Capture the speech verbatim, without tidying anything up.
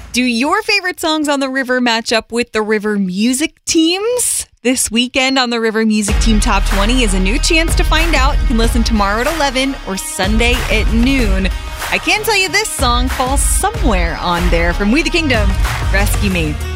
Do your favorite songs on the River match up with the River music teams? This weekend on the River Music Team Top twenty is a new chance to find out. You can listen tomorrow at eleven or Sunday at noon. I can tell you this song falls somewhere on there from We the Kingdom, Rescue Me.